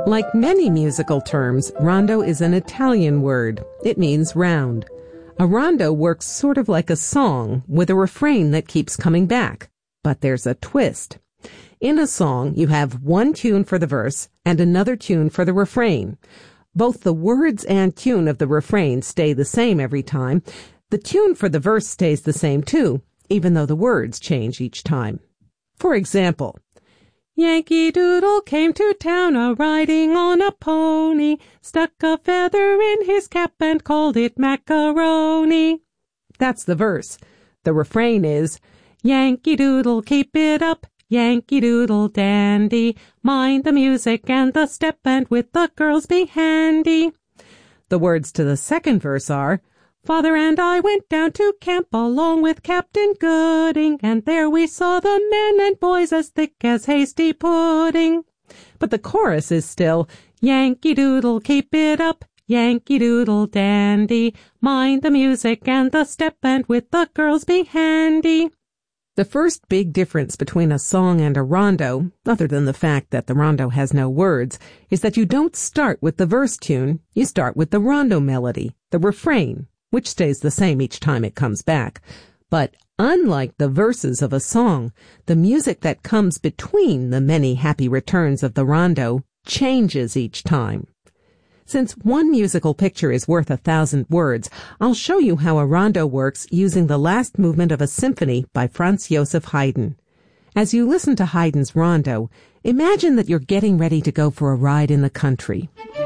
Like many musical terms, rondo is an Italian word. It means round. A rondo works sort of like a song, with a refrain that keeps coming back. But there's a twist. In a song, you have one tune for the verse and another tune for the refrain. Both the words and tune of the refrain stay the same every time. The tune for the verse stays the same too, even though the words change each time. For example, Yankee Doodle came to town a-riding on a pony, stuck a feather in his cap and called it macaroni. That's the verse. The refrain is, Yankee Doodle, keep it up, Yankee Doodle dandy, mind the music and the step and with the girls be handy. The words to the second verse are, Father and I went down to camp along with Captain Gooding, and there we saw the men and boys as thick as hasty pudding. But the chorus is still, Yankee Doodle, keep it up, Yankee Doodle dandy, mind the music and the step and with the girls be handy. The first big difference between a song and a rondo, other than the fact that the rondo has no words, is that you don't start with the verse tune, you start with the rondo melody, the refrain, which stays the same each time it comes back. But unlike the verses of a song, the music that comes between the many happy returns of the rondo changes each time. Since one musical picture is worth 1,000 words, I'll show you how a rondo works using the last movement of a symphony by Franz Joseph Haydn. As you listen to Haydn's rondo, imagine that you're getting ready to go for a ride in the country.